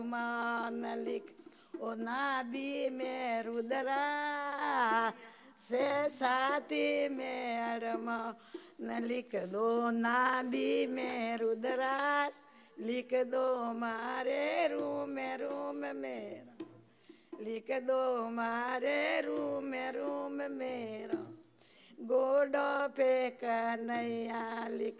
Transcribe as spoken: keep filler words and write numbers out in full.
मान लिख ओ नाभि में रुद्रा से साथी में अरमान लिख दो नाभि में रुद्रास लिख दो मारे रूम रूम मेरा लिख दो मारे रूम रूम मेरा गोडो पे कन्हैया लिख